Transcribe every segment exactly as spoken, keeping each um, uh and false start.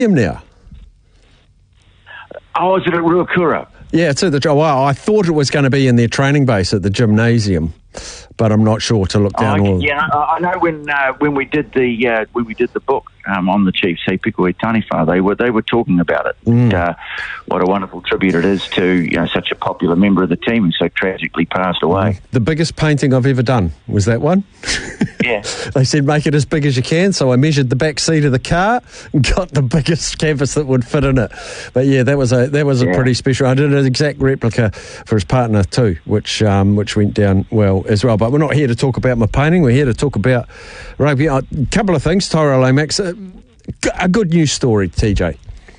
him now. Oh, is it at Ruakura? Yeah, it's at the. Well, I thought it was going to be in their training base at the gymnasium, but I'm not sure to look down. Oh, all... Yeah, I know when uh, when we did the uh, when we did the book um, on the Chiefs, He Pikui Taniwha, they were they were talking about it. Mm. And, uh, what a wonderful tribute it is to you know such a popular member of the team who so tragically passed away. The biggest painting I've ever done was that one. Yeah. They said make it as big as you can, so I measured the back seat of the car and got the biggest canvas that would fit in it. But yeah, that was a that was a Yeah. pretty special. I did an exact replica for his partner too, which um, which went down well as well. But we're not here to talk about my painting. We're here to talk about rugby. A couple of things, Tyrell Lomax. A, a good news story, T J.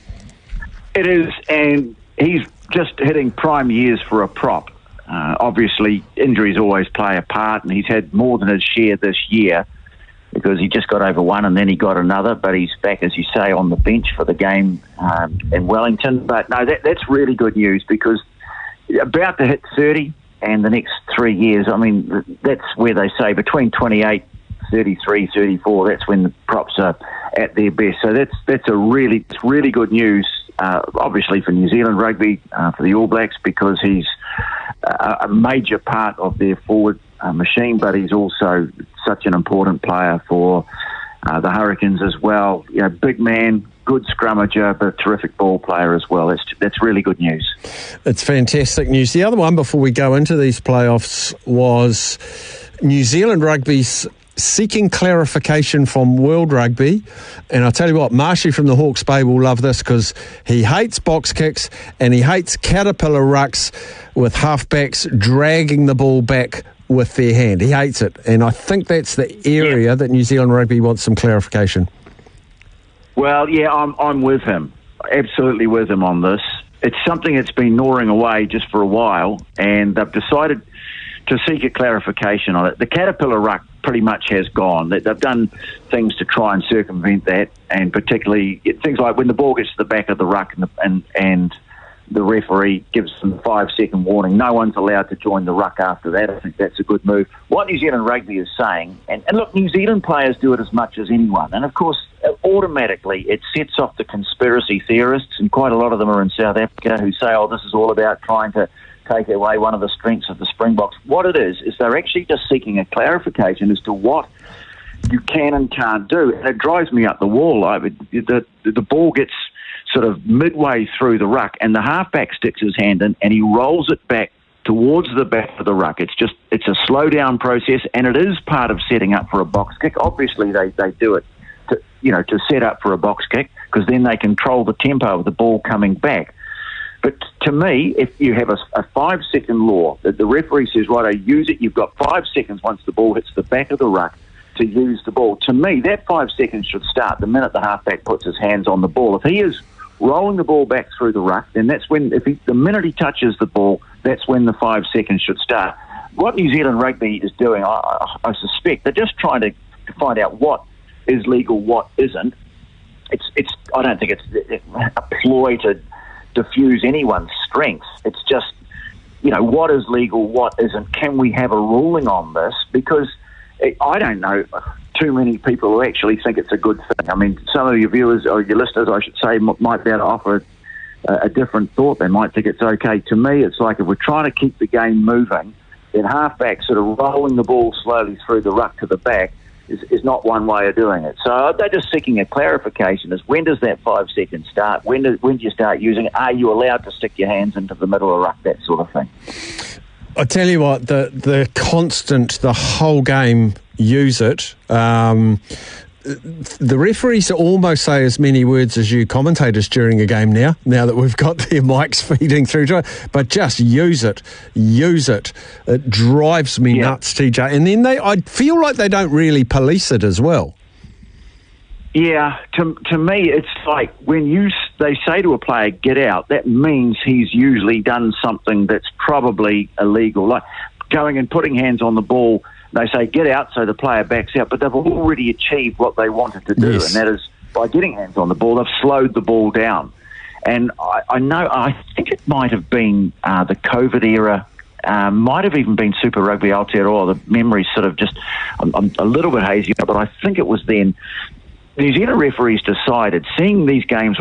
It is, and he's just hitting prime years for a prop. Uh, obviously, injuries always play a part, and he's had more than his share this year because he just got over one and then he got another, but he's back, as you say, on the bench for the game um, in Wellington. But no, that, that's really good news because about to hit thirty and the next three years, I mean, that's where they say between twenty-eight, thirty-three, thirty-four, that's when the props are at their best. So that's that's a really, it's really good news, uh, obviously for New Zealand rugby, uh, for the All Blacks, because he's a, a major part of their forward uh, machine, but he's also such an important player for uh, the Hurricanes as well. You know, big man, good scrummager, but a terrific ball player as well. That's that's really good news. It's fantastic news. The other one before we go into these playoffs was New Zealand rugby's seeking clarification from World Rugby. And I'll tell you what, Marshy from the Hawke's Bay will love this because he hates box kicks and he hates caterpillar rucks with halfbacks dragging the ball back with their hand. He hates it. And I think that's the area yeah. that New Zealand rugby wants some clarification. Well, yeah, I'm I'm with him. Absolutely with him on this. It's something that's been gnawing away just for a while, and they've decided to seek a clarification on it. The caterpillar ruck pretty much has gone. They've done things to try and circumvent that, and particularly things like when the ball gets to the back of the ruck and the, and, and the referee gives them a five-second warning, no one's allowed to join the ruck after that. I think that's a good move. What New Zealand rugby is saying, and, and look, New Zealand players do it as much as anyone, and of course, automatically it sets off the conspiracy theorists, and quite a lot of them are in South Africa, who say, oh, this is all about trying to take away one of the strengths of the Springboks. What it is, is they're actually just seeking a clarification as to what you can and can't do. And it drives me up the wall. I, the, the ball gets sort of midway through the ruck and the halfback sticks his hand in and he rolls it back towards the back of the ruck. It's just, it's a slow down process, and it is part of setting up for a box kick. Obviously they, they do it to, you know, to set up for a box kick, because then they control the tempo of the ball coming back. But to me, if you have a, a five-second law that the referee says, right, I use it, you've got five seconds once the ball hits the back of the ruck to use the ball. To me, that five seconds should start the minute the halfback puts his hands on the ball. If he is rolling the ball back through the ruck, then that's when, if he, the minute he touches the ball, that's when the five seconds should start. What New Zealand rugby is doing, I, I suspect, they're just trying to, to find out what is legal, what isn't. It's, it's. I don't think it's a ploy to diffuse anyone's strengths. It's just, you know, what is legal, what isn't. Can we have a ruling on this? Because it, I don't know too many people who actually think it's a good thing. I mean, some of your viewers, or your listeners, I should say, m- might be able to offer a, a different thought. They might think it's okay. To me, it's like if we're trying to keep the game moving, then halfback sort of rolling the ball slowly through the ruck to the back Is, is not one way of doing it. So they're just seeking a clarification as when does that five seconds start? When do, when do you start using it? Are you allowed to stick your hands into the middle of the ruck? That sort of thing. I tell you what, the the constant, the whole game, use it. Um, the referees almost say as many words as you commentators during a game now, now that we've got their mics feeding through to it. But just use it, use it. It drives me yeah. nuts, T J. And then they, I feel like they don't really police it as well. Yeah, to to me, it's like when you they say to a player, get out, that means he's usually done something that's probably illegal, like going and putting hands on the ball. They say, get out, so the player backs out, but they've already achieved what they wanted to do, yes. and that is, by getting hands on the ball, they've slowed the ball down. And I, I know, I think it might have been uh, the COVID era, uh, might have even been Super Rugby Aotearoa. The memory's sort of just, I'm, I'm a little bit hazy, but I think it was then. New Zealand referees decided, seeing these games